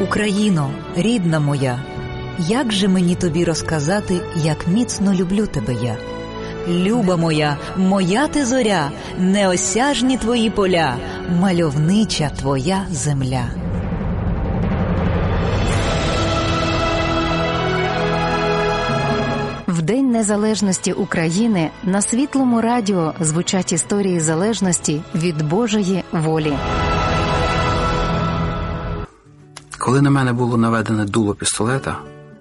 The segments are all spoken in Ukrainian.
Україно, рідна моя, як же мені тобі розказати, як міцно люблю тебе я? Люба моя, моя ти зоря, неосяжні твої поля, мальовнича твоя земля. В День Незалежності України на Світлому радіо звучать історії залежності від Божої волі. Коли на мене було наведене дуло пістолета,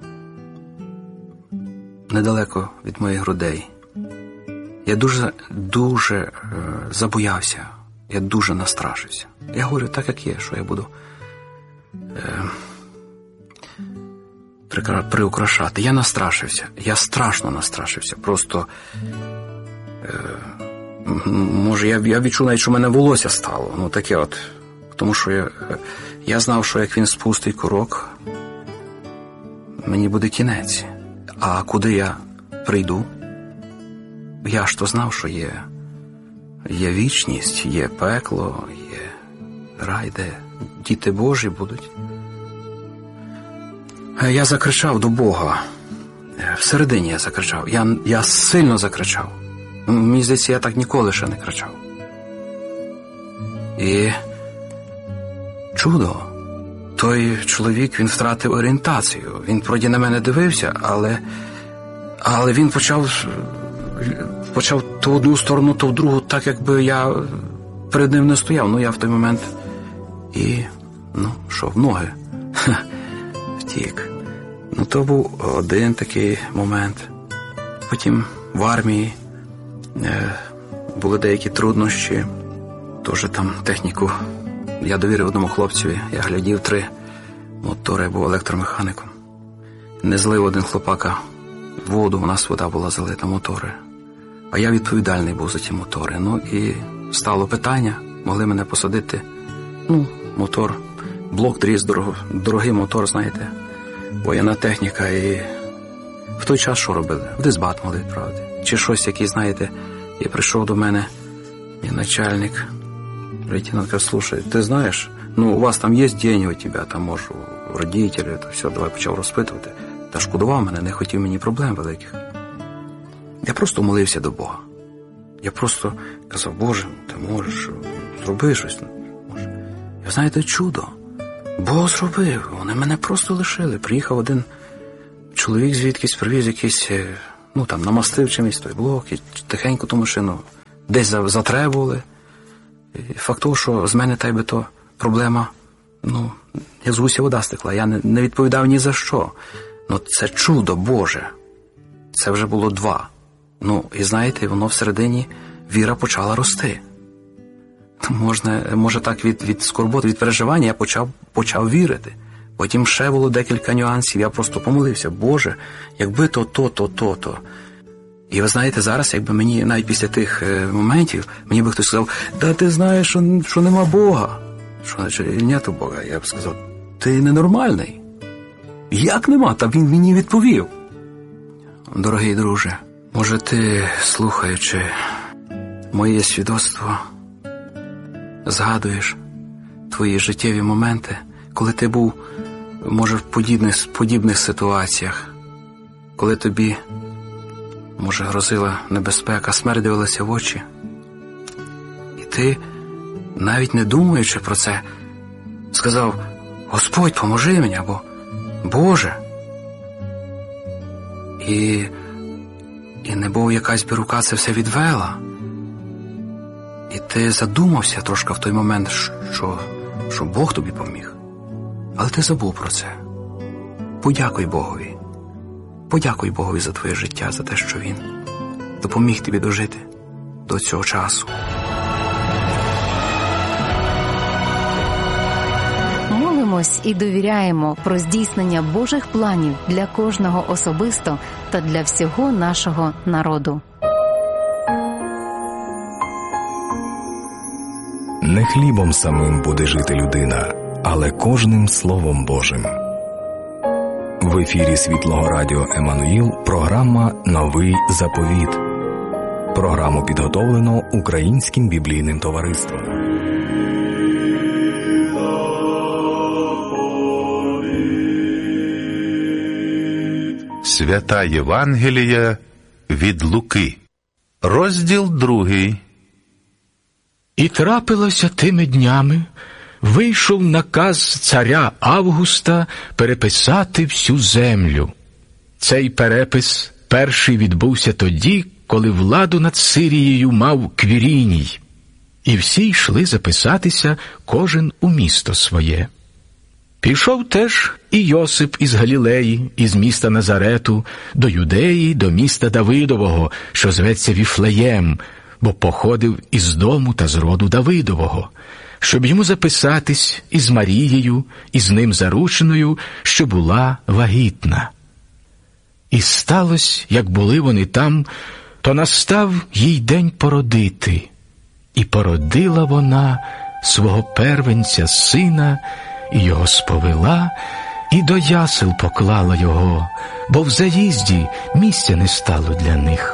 недалеко від моїх грудей, я дуже забоявся, я дуже настрашився. Я говорю так, як є, що я буду приукрашати. Я настрашився, я страшно настрашився. Просто, може, я відчув навіть, що в мене волосся стало. Ну, таке от. Тому що я знав, що як він спустить курок, мені буде кінець. А куди я прийду? Я ж то знав, що є вічність, є пекло, є рай, де діти Божі будуть. Я закричав до Бога. Всередині я закричав. Я сильно закричав. Мені здається, я так ніколи ще не кричав. І чудо. Той чоловік, він втратив орієнтацію. Він вроді на мене дивився, але він почав то в одну сторону, то в другу, так якби я перед ним не стояв. Ну, я в той момент в ноги втік. Ну, то був один такий момент. Потім в армії були деякі труднощі. Теж там техніку. Я довірив одному хлопцеві, я глядів 3 мотори, я був електромеханіком. Не злив один хлопака воду, у нас вода була залита, мотори. А я відповідальний був за ті мотори. Ну і стало питання, могли мене посадити, мотор, блок-дріз, дорогий мотор, знаєте, воєнна техніка. І в той час що робили? В дисбат могли відправити. Чи щось, який, знаєте, і прийшов до мене мій начальник, лейтенант каже, слушай, ти знаєш, у вас там є деньги у тебе, там, може, у родителів, то все, давай почав розпитувати. Та шкодував мене, не хотів мені проблем великих. Я просто молився до Бога. Я просто казав, Боже, ти можеш, зроби щось. Може. І знаєте, чудо. Бог зробив, вони мене просто лишили. Приїхав один чоловік звідкись, привіз якийсь, намастив чимось той блок, і тихенько ту машину десь затребували. І факт того, що з мене та й би то проблема, я з гуся вода стекла, я не відповідав ні за що. Це чудо Боже. Це вже було 2. І знаєте, воно всередині, віра почала рости. Може так від скорботи, від переживання я почав вірити. Потім ще було декілька нюансів, я просто помолився, Боже, якби то. І ви знаєте, зараз, якби мені, навіть після тих моментів, мені би хтось сказав, та ти знаєш, що нема Бога. Що нету Бога. Я б сказав, ти ненормальний. Як нема? Та він мені відповів. Дорогий друже, може ти, слухаючи моє свідоцтво, згадуєш твої життєві моменти, коли ти був, може, в подібних ситуаціях, коли тобі, може, грозила небезпека, смерть дивилася в очі. І ти, навіть не думаючи про це, сказав, Господь, поможи мені, або Боже. І небо якась би рука це все відвела. І ти задумався трошки в той момент, що Бог тобі поміг. Але ти забув про це. Подякуй Богові. Подякуй Богові за твоє життя, за те, що Він допоміг тобі дожити до цього часу. Молимось і довіряємо про здійснення Божих планів для кожного особисто та для всього нашого народу. Не хлібом самим буде жити людина, але кожним Словом Божим. В ефірі Світлого радіо «Еммануїл» програма «Новий заповіт». Програму підготовлено Українським біблійним товариством. Свята Євангелія від Луки. Розділ 2. І трапилося тими днями, вийшов наказ царя Августа переписати всю землю. Цей перепис перший відбувся тоді, коли владу над Сирією мав Квіріній. І всі йшли записатися, кожен у місто своє. Пішов теж і Йосип із Галілеї, із міста Назарету, до Юдеї, до міста Давидового, що зветься Віфлеєм, бо походив із дому та з роду Давидового, щоб йому записатись із Марією, із ним зарученою, що була вагітна. І сталося, як були вони там, то настав їй день породити. І породила вона свого первенця сина, і його сповила, і до ясел поклала його, бо в заїзді місця не стало для них.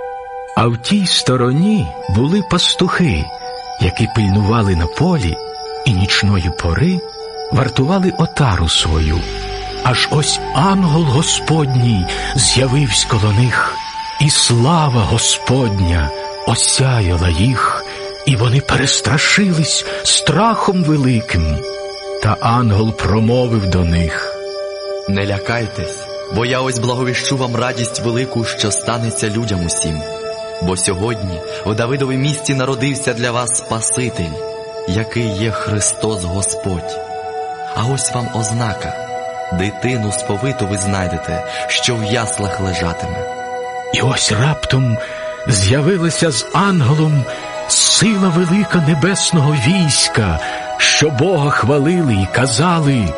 А в тій стороні були пастухи, які пильнували на полі, і нічної пори вартували отару свою. Аж ось ангел Господній з'явився коло них, і слава Господня осяяла їх, і вони перестрашились страхом великим. Та ангел промовив до них: «Не лякайтесь, бо я ось благовіщу вам радість велику, що станеться людям усім. Бо сьогодні в Давидовій місті народився для вас Спаситель, який є Христос Господь. А ось вам ознака: дитину сповиту ви знайдете, що в яслах лежатиме». І ось раптом з'явилася з ангелом сила велика небесного війська, що Бога хвалили і казали: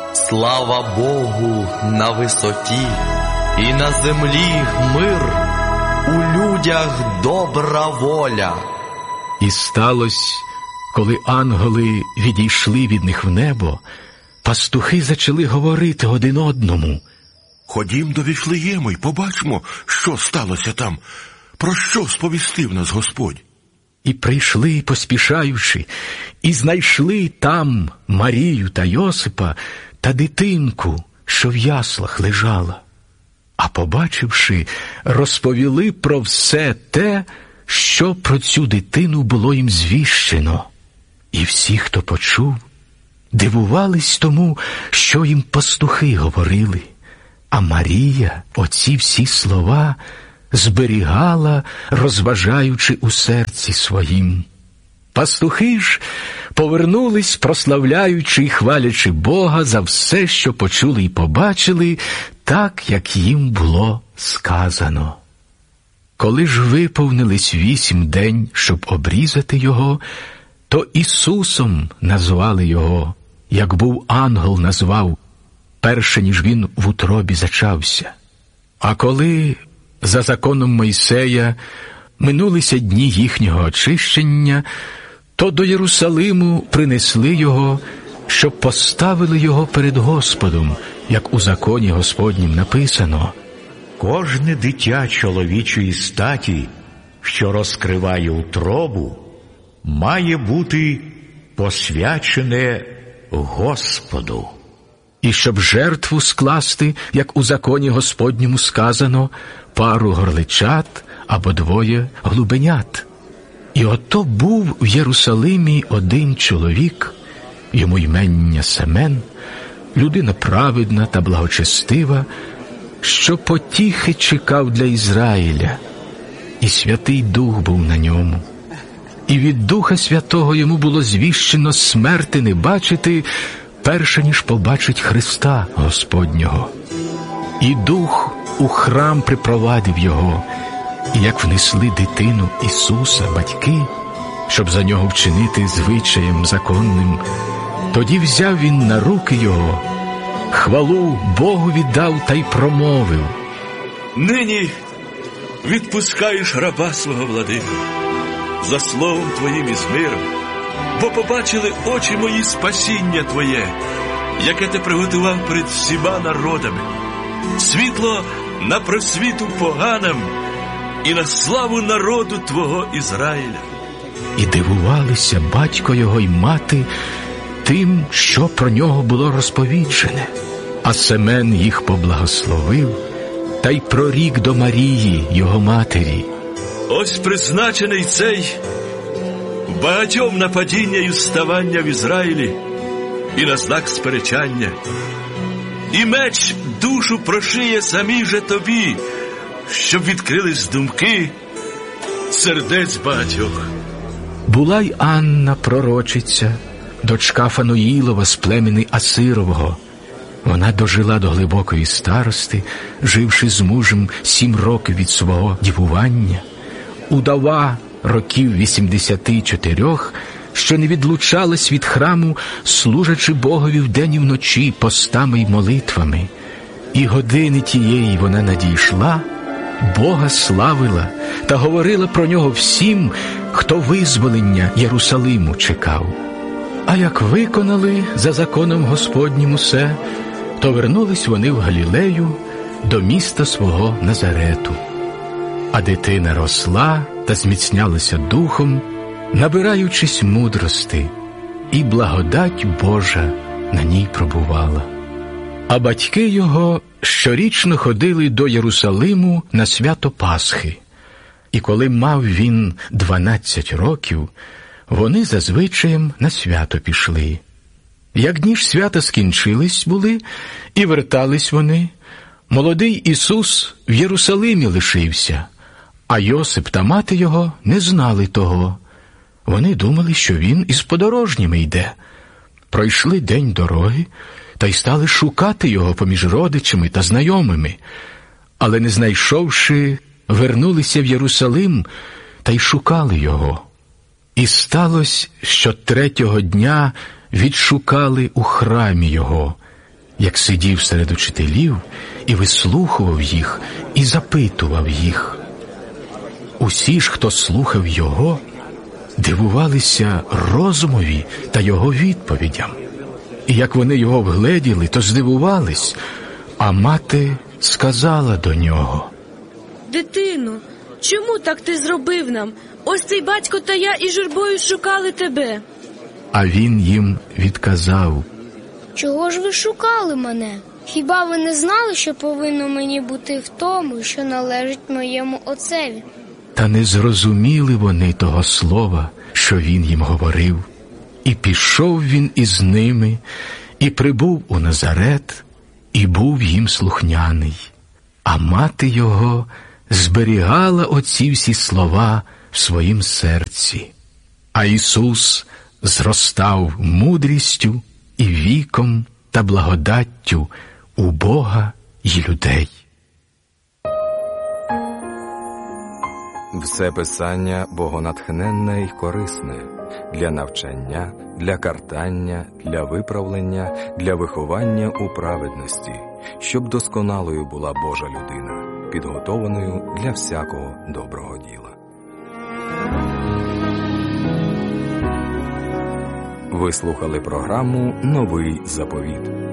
«Слава Богу на висоті, і на землі мир, у людях добра воля». І сталося, коли ангели відійшли від них в небо, пастухи зачали говорити один одному: «Ходім до Віфлеєму й побачимо, що сталося там, про що сповістив нас Господь». І прийшли, поспішаючи, і знайшли там Марію та Йосипа та дитинку, що в яслах лежала. А побачивши, розповіли про все те, що про цю дитину було їм звіщено. І всі, хто почув, дивувались тому, що їм пастухи говорили. А Марія оці всі слова зберігала, розважаючи у серці своїм. Пастухи ж повернулись, прославляючи і хвалячи Бога за все, що почули і побачили, так, як їм було сказано. Коли ж виповнились 8 день, щоб обрізати його, то Ісусом назвали його, як був ангел назвав, перше, ніж він в утробі зачався. А коли за законом Мойсея минулися дні їхнього очищення, то до Єрусалиму принесли його, щоб поставили його перед Господом, як у законі Господнім написано: «Кожне дитя чоловічої статі, що розкриває утробу, має бути посвячене Господу». І щоб жертву скласти, як у законі Господньому сказано, пару горличат або 2 голубенят. І ото був в Єрусалимі один чоловік, йому ймення Семен, людина праведна та благочестива, що потіхи чекав для Ізраїля, і Святий Дух був на ньому. І від Духа Святого йому було звіщено смерти не бачити, перше, ніж побачить Христа Господнього. І Дух у храм припровадив його, і як внесли дитину Ісуса батьки, щоб за нього вчинити звичаєм законним, тоді взяв він на руки його, хвалу Богу віддав та й промовив: «Нині відпускаєш раба свого, владико, за словом Твоїм і з миром, бо побачили очі мої спасіння Твоє, яке Ти приготував перед всіма народами, світло на просвіту поганам і на славу народу Твого Ізраїля». І дивувалися батько його й мати тим, що про нього було розповіджене. А Семен їх поблагословив та й прорік до Марії, його матері. Ось призначений цей багатьом на падіння й уставання в Ізраїлі і на знак сперечання. І меч душу прошиє самій же тобі, щоб відкрились думки сердець багатьох. Була й Анна, пророчиця, дочка Фануїлова з племени Асирового. Вона дожила до глибокої старости, живши з мужем 7 років від свого дівування. Удава років 84, що не відлучалась від храму, служачи Богові вдень і вночі постами й молитвами. І години тієї вона надійшла, Бога славила та говорила про нього всім, хто визволення Єрусалиму чекав. А як виконали за законом Господнім усе, то вернулись вони в Галілею до міста свого Назарету. А дитина росла та зміцнялася духом, набираючись мудрости, і благодать Божа на ній пробувала. А батьки його щорічно ходили до Єрусалиму на свято Пасхи. І коли мав він 12 років, вони за звичаєм на свято пішли. Як дні ж свята скінчились були, і вертались вони, молодий Ісус в Єрусалимі лишився, а Йосип та мати його не знали того. Вони думали, що він із подорожніми йде. Пройшли день дороги, та й стали шукати його поміж родичами та знайомими. Але не знайшовши, вернулися в Єрусалим та й шукали його. І сталося, що 3-го дня відшукали у храмі його, як сидів серед учителів і вислухував їх, і запитував їх. Усі ж, хто слухав його, дивувалися розумові та його відповідям. І як вони його вгледіли, то здивувались, а мати сказала до нього: «Дитино, чому так ти зробив нам? Ось цей батько та я і журбою шукали тебе». А він їм відказав: «Чого ж ви шукали мене? Хіба ви не знали, що повинно мені бути в тому, що належить моєму отцеві?» Та не зрозуміли вони того слова, що він їм говорив. І пішов він із ними, і прибув у Назарет, і був їм слухняний. А мати його зберігала оці всі слова в своїм серці. А Ісус зростав мудрістю і віком та благодаттю у Бога й людей. Все Писання богонатхненне й корисне для навчання, для картання, для виправлення, для виховання у праведності, щоб досконалою була Божа людина, підготованою для всякого доброго діла. Ви слухали програму «Новий заповіт».